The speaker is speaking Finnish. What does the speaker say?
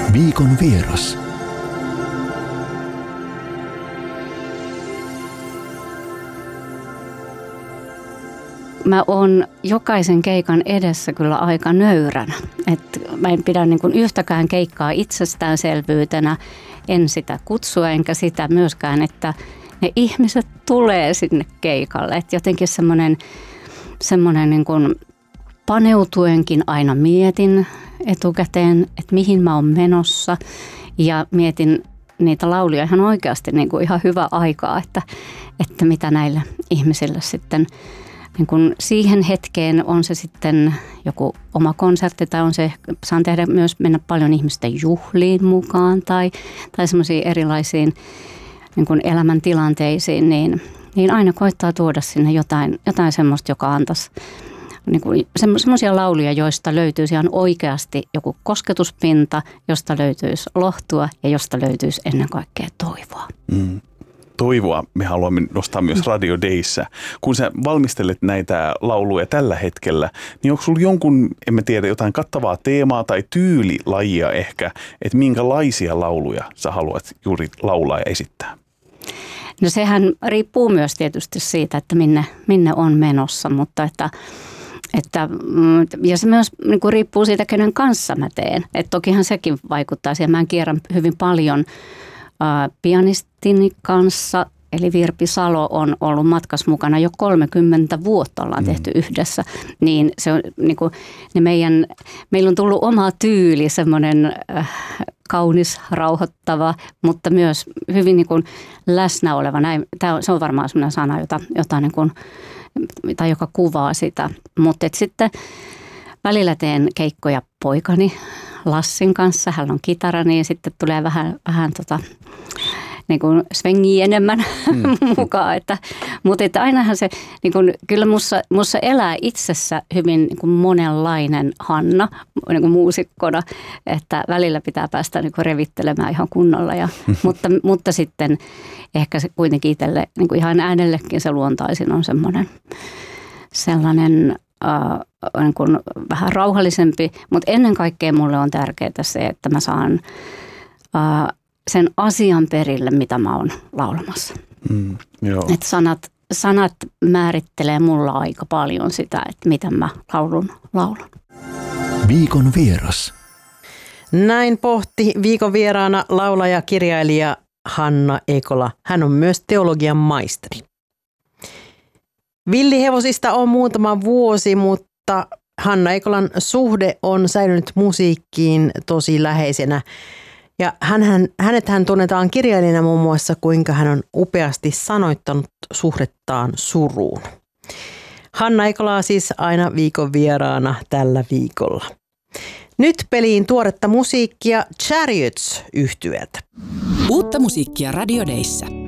Viikon vieras. Mä oon jokaisen keikan edessä kyllä aika nöyränä. Mä en pidä niin kuin yhtäkään keikkaa itsestäänselvyytenä. En sitä kutsua enkä sitä myöskään, että ne ihmiset tulee sinne keikalle. Et jotenkin semmoinen niin kuin paneutuenkin aina mietin etukäteen, että mihin mä oon menossa. Ja mietin niitä lauluja ihan oikeasti niin kuin ihan hyvä aikaa, että mitä näille ihmisille sitten niin kun siihen hetkeen on se sitten joku oma konsertti tai saan tehdä myös mennä paljon ihmisten juhliin mukaan tai semmoisiin erilaisiin niin kun elämäntilanteisiin, niin aina koittaa tuoda sinne jotain semmoista, joka antaisi niin kun semmoisia lauluja, joista löytyisi ihan oikeasti joku kosketuspinta, josta löytyisi lohtua ja josta löytyisi ennen kaikkea toivoa. Mm. Toivoa me haluamme nostaa myös Radio Dayssä. Kun sä valmistelet näitä lauluja tällä hetkellä, niin onko sulla jonkun, emme tiedä, jotain kattavaa teemaa tai tyylilajia ehkä, että minkälaisia lauluja sä haluat juuri laulaa ja esittää? No sehän riippuu myös tietysti siitä, että minne on menossa, mutta ja se myös niin kuin riippuu siitä, kenen kanssa mä teen. Et tokihan sekin vaikuttaa siihen. Mä kierrän hyvin paljon pianistini kanssa, eli Virpi Salo on ollut matkassa mukana jo 30 vuotta ollaan tehty yhdessä, niin se on niin kuin, meillä on tullut oma tyyli, semmoinen kaunis, rauhoittava, mutta myös hyvin niin kuin läsnä oleva. Se on varmaan semmoinen sana, jota niin kuin, tai joka kuvaa sitä, mutta sitten välillä teen keikkoja poikani Lassin kanssa, hän on kitara, niin sitten tulee vähän niin kuin svengiä enemmän mukaan. Mutta ainahan se, niin kuin, kyllä mussa elää itsessä hyvin niin kuin monenlainen Hanna niin kuin muusikkona, että välillä pitää päästä niin kuin revittelemään ihan kunnolla. Mutta sitten ehkä se kuitenkin itselle, niin kuin ihan äänellekin se luontaisin on sellainen niin kuin vähän rauhallisempi, mutta ennen kaikkea mulle on tärkeää se, että mä saan sen asian perille, mitä mä oon laulamassa. Että sanat määrittelee mulla aika paljon sitä, että miten mä laulan. Viikon vieras. Näin pohti viikon vieraana laulaja, kirjailija Hanna Ekola. Hän on myös teologian maisteri. Villihevosista on muutama vuosi, mutta Hanna Ekolan suhde on säilynyt musiikkiin tosi läheisenä. Ja hänethän tunnetaan kirjailijana muun muassa, kuinka hän on upeasti sanoittanut suhdettaan suruun. Hanna Ekola siis aina viikon vieraana tällä viikolla. Nyt peliin tuoretta musiikkia Chariots -yhtyeltä. Uutta musiikkia Radio Dayssä.